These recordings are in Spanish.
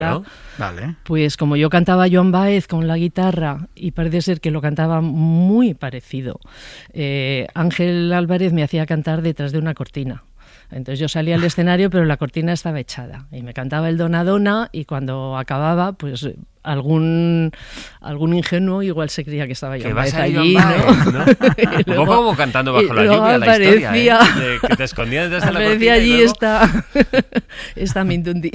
¿no? Vale. Pues como yo cantaba Joan Baez con la guitarra y parece ser que lo cantaba muy parecido, Ángel Álvarez me hacía cantar detrás de una cortina. Entonces yo salía al escenario, pero la cortina estaba echada y me cantaba el Dona Dona y cuando acababa, pues algún ingenuo igual se creía que estaba Joan Baez allí, ¿no? Un poco como cantando bajo la lluvia, la historia, ¿eh? De que te escondías detrás de la cortina allí y luego... está Mindundi.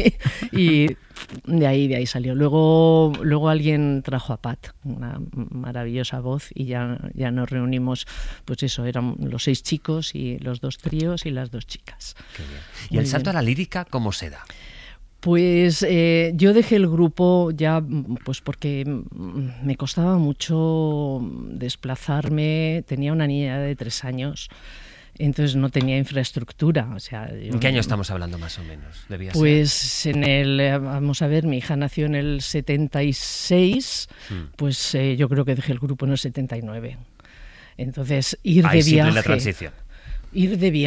Y de ahí salió. Luego alguien trajo a Pat, una maravillosa voz, y ya nos reunimos, pues eso, eran los 6 chicos y los 2 tríos y las 2 chicas. Qué bien. ¿Y el salto a la lírica cómo se da? Pues yo dejé el grupo ya pues porque me costaba mucho desplazarme, tenía una niña de 3 años. Entonces no tenía infraestructura. O sea, ¿En qué año estamos hablando más o menos? Pues vamos a ver, mi hija nació en el 76, pues yo creo que dejé el grupo en el 79. Entonces ir de viaje. La transición. Ir de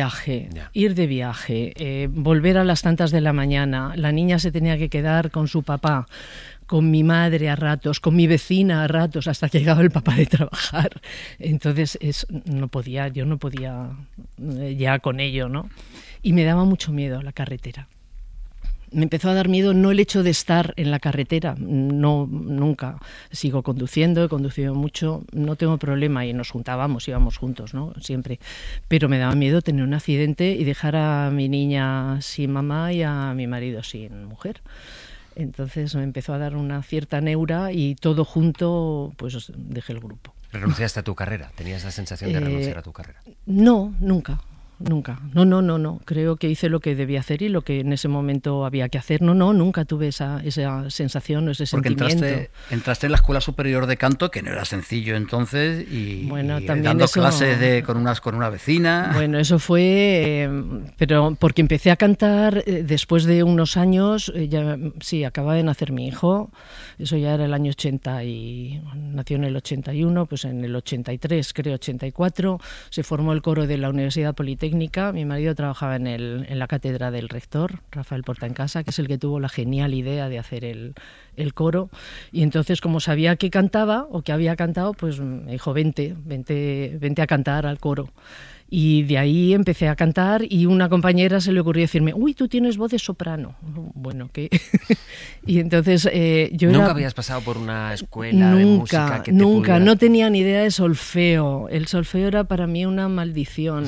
viaje, volver a las tantas de la mañana, la niña se tenía que quedar con su papá, con mi madre a ratos, con mi vecina a ratos, hasta que llegaba el papá de trabajar. Entonces yo no podía ya con ello, ¿no? Y me daba mucho miedo la carretera. Me empezó a dar miedo no el hecho de estar en la carretera, no, nunca. Sigo conduciendo, he conducido mucho, no tengo problema y nos juntábamos, íbamos juntos, ¿no? Siempre. Pero me daba miedo tener un accidente y dejar a mi niña sin mamá y a mi marido sin mujer. Entonces me empezó a dar una cierta neura y todo junto, pues dejé el grupo. ¿Renunciaste a tu carrera? ¿Tenías la sensación de renunciar a tu carrera? No, nunca. No. Creo que hice lo que debía hacer y lo que en ese momento había que hacer. Nunca tuve esa sensación o ese sentimiento. Porque entraste en la Escuela Superior de Canto, que no era sencillo entonces, y dando clases con una vecina. Bueno, eso fue, pero porque empecé a cantar después de unos años, acababa de nacer mi hijo, eso ya era el año 80 y nació en el 81, pues en el 83, creo 84, se formó el coro de la Universidad Politécnica. Mi marido trabajaba en la cátedra del rector, Rafael Portaencasa, que es el que tuvo la genial idea de hacer el coro. Y entonces, como sabía que cantaba o que había cantado, pues me dijo, vente a cantar al coro. Y de ahí empecé a cantar y una compañera se le ocurrió decirme, uy, tú tienes voz de soprano. Bueno, ¿qué? Y entonces ¿Nunca habías pasado por una escuela de música que te pudiera... No tenía ni idea de solfeo. El solfeo era para mí una maldición.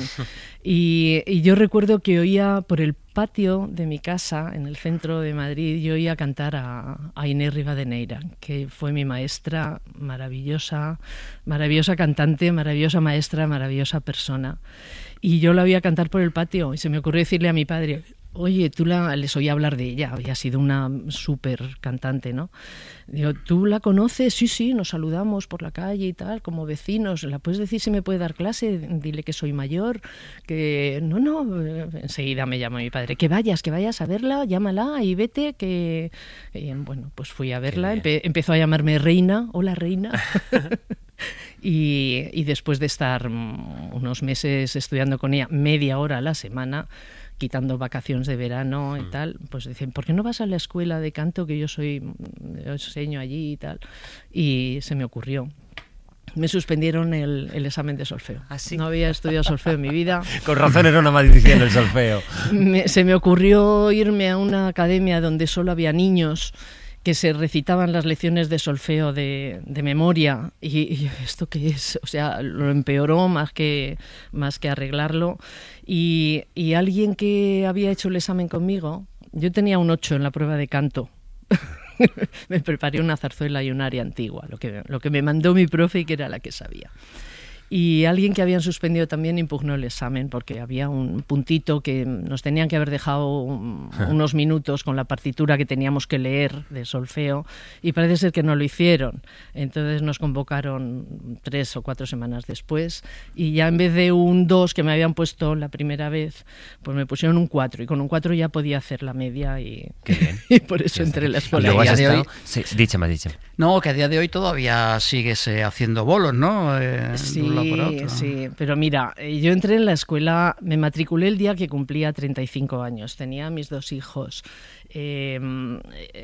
Y yo recuerdo que oía por el patio de mi casa, en el centro de Madrid, yo oía cantar a Inés Rivadeneira, que fue mi maestra, maravillosa cantante, maravillosa maestra, maravillosa persona. Y yo la oía cantar por el patio y se me ocurrió decirle a mi padre, oye, les oía hablar de ella, había sido una súper cantante, ¿no? Digo, ¿tú la conoces? Sí, nos saludamos por la calle y tal, como vecinos. ¿La puedes decir si me puede dar clase? Dile que soy mayor, que... No, enseguida me llama mi padre, que vayas a verla, llámala y vete, que... Y bueno, pues fui a verla, empezó a llamarme Reina, hola Reina. Y después de estar unos meses estudiando con ella, media hora a la semana, quitando vacaciones de verano y tal, pues dicen, ¿por qué no vas a la escuela de canto que yo enseño allí y tal? Y se me ocurrió. Me suspendieron el examen de solfeo. ¿Ah, sí? No había estudiado solfeo en mi vida. Con razón era una maldición el solfeo. Se me ocurrió irme a una academia donde solo había niños que se recitaban las lecciones de solfeo de memoria y ¿esto qué es? O sea, lo empeoró más que arreglarlo y alguien que había hecho el examen conmigo, yo tenía un 8 en la prueba de canto. Me preparé una zarzuela y un aria antigua, lo que me mandó mi profe y que era la que sabía. Y alguien que habían suspendido también impugnó el examen porque había un puntito que nos tenían que haber dejado unos minutos con la partitura que teníamos que leer de solfeo y parece ser que no lo hicieron. Entonces nos convocaron 3 o 4 semanas después y ya en vez de un 2 que me habían puesto la primera vez, pues me pusieron un 4 y con un 4 ya podía hacer la media y por eso entré en la escuela. ¿Y has estado? Sí, díchame. No, que a día de hoy todavía sigues haciendo bolos, ¿no? Sí, pero mira, yo entré en la escuela, me matriculé el día que cumplía 35 años, tenía mis 2 hijos,